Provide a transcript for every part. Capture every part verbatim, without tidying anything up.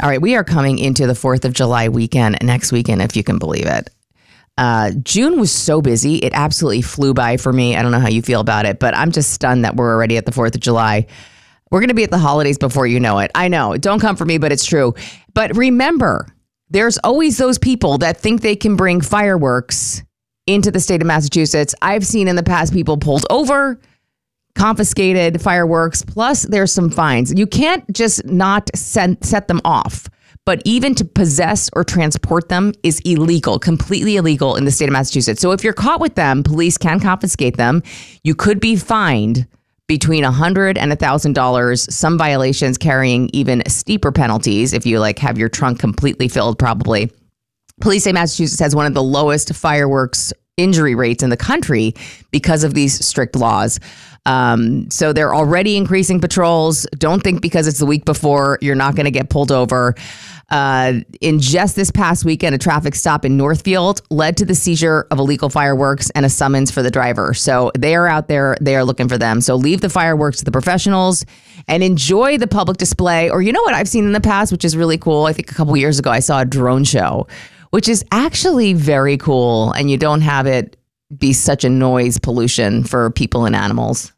All right, we are coming into the fourth of July weekend next weekend, if you can believe it. Uh, June was so busy. It absolutely flew by for me. I don't know how you feel about it, but I'm just stunned that we're already at the fourth of July. We're going to be at the holidays before you know it. I know. Don't come for me, but it's true. But remember, there's always those people that think they can bring fireworks into the state of Massachusetts. I've seen in the past people pulled over, confiscated fireworks, plus there's some fines. You can't just not send, set them off, but even to possess or transport them is illegal, completely illegal in the state of Massachusetts. So if you're caught with them, police can confiscate them. You could be fined between one hundred dollars and one thousand dollars, some violations carrying even steeper penalties if you like have your trunk completely filled, probably. Police say Massachusetts has one of the lowest fireworks injury rates in the country because of these strict laws. Um, so they're already increasing patrols. Don't think because it's the week before, you're not going to get pulled over. Uh, in just this past weekend, a traffic stop in Northfield led to the seizure of illegal fireworks and a summons for the driver. So they are out there. They are looking for them. So leave the fireworks to the professionals and enjoy the public display. Or you know what I've seen in the past, which is really cool. I think a couple years ago, I saw a drone show, which is actually very cool. And you don't have it be such a noise pollution for people and animals.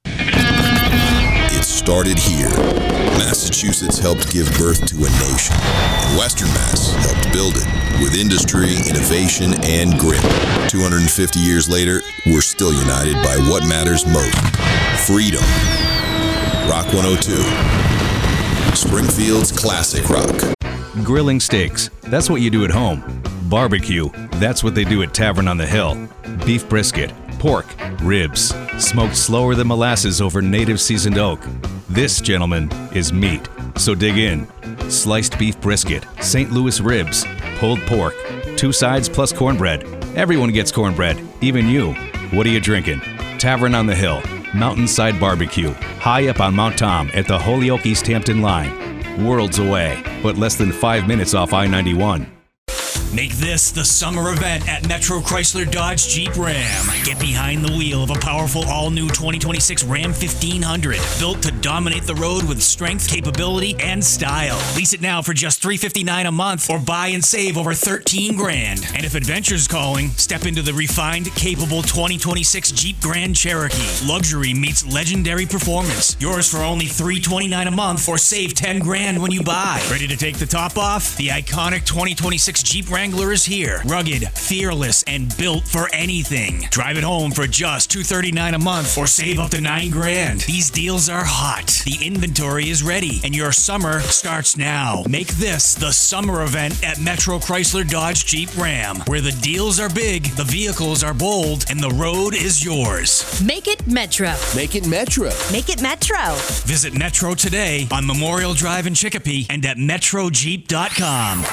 It started here. Massachusetts helped give birth to a nation, and Western Mass helped build it with industry, innovation, and grit. two hundred fifty years later, we're still united by what matters most: freedom. Rock one oh two, Springfield's classic rock. Grilling steaks, that's what you do at home. Barbecue, that's what they do at Tavern on the Hill. Beef brisket, pork, ribs, smoked slower than molasses over native seasoned oak. This, gentlemen, is meat, so dig in. Sliced beef brisket, Saint Louis ribs, pulled pork, two sides plus cornbread. Everyone gets cornbread, even you. What are you drinking? Tavern on the Hill, Mountainside Barbecue, high up on Mount Tom at the Holyoke East Hampton line. Worlds away, but less than five minutes off I ninety-one. Make this the summer event at Metro Chrysler Dodge Jeep Ram. Get behind the wheel of a powerful all-new twenty twenty-six Ram fifteen hundred, built to dominate the road with strength, capability, and style. Lease it now for just three hundred fifty-nine dollars a month, or buy and save over thirteen grand. And if adventure's calling, step into the refined, capable twenty twenty-six Jeep Grand Cherokee. Luxury meets legendary performance. Yours for only three hundred twenty-nine dollars a month, or save ten grand when you buy. Ready to take the top off? The iconic twenty twenty-six Jeep Wrangler is here. Rugged, fearless, and built for anything. Drive it home for just two hundred thirty-nine dollars a month, or save up to nine grand. These deals are hot. The inventory is ready, and your summer starts now. Make this the summer event at Metro Chrysler Dodge Jeep Ram, where the deals are big, the vehicles are bold, and the road is yours. Make it Metro. Make it Metro. Make it Metro. Visit Metro today on Memorial Drive in Chicopee and at metro jeep dot com.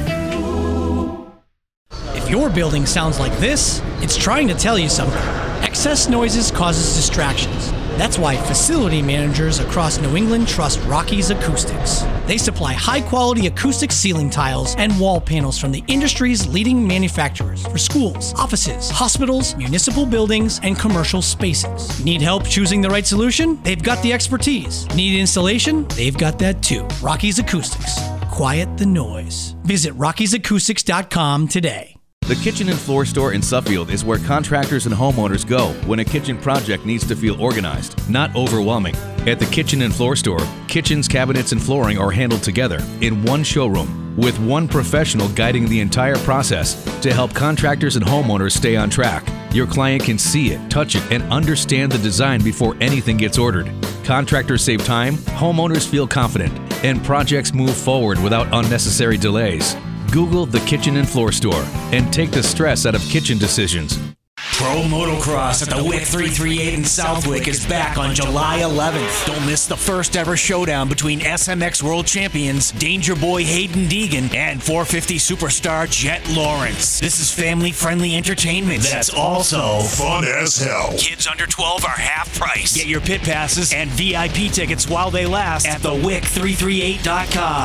If your building sounds like this, it's trying to tell you something. Excess noises causes distractions. That's why facility managers across New England trust Rocky's Acoustics. They supply high-quality acoustic ceiling tiles and wall panels from the industry's leading manufacturers for schools, offices, hospitals, municipal buildings, and commercial spaces. Need help choosing the right solution? They've got the expertise. Need installation? They've got that too. Rocky's Acoustics. Quiet the noise. Visit rockies acoustics dot com today. The Kitchen and Floor Store in Suffield is where contractors and homeowners go when a kitchen project needs to feel organized, not overwhelming. At the Kitchen and Floor Store, kitchens, cabinets, and flooring are handled together in one showroom with one professional guiding the entire process to help contractors and homeowners stay on track. Your client can see it, touch it, and understand the design before anything gets ordered. Contractors save time, homeowners feel confident, and projects move forward without unnecessary delays. Google the Kitchen and Floor Store and take the stress out of kitchen decisions. Pro Motocross at the W I C three thirty-eight in Southwick is back on July eleventh. Don't miss the first ever showdown between S M X World Champions Danger Boy Hayden Deegan and four fifty superstar Jet Lawrence. This is family-friendly entertainment that's also Fun as hell. Kids under twelve are half price. Get your pit passes and V I P tickets while they last at the W I C three thirty-eight dot com.